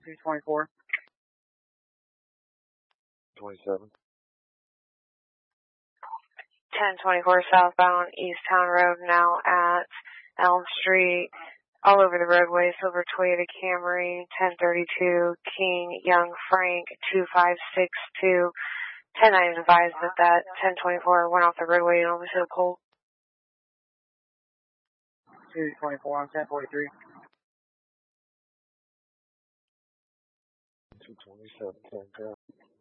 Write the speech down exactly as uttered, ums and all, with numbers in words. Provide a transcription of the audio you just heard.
two twenty-four. twenty-seven. ten twenty-four southbound East Town Road, now at Elm Street. All over the roadway, silver Toyota Camry, ten thirty-two King Young Frank, two five six two. ten nine advised that that ten twenty-four went off the roadway and almost hit a pole. two twenty-four on ten forty-three. two twenty-seven, ten ten.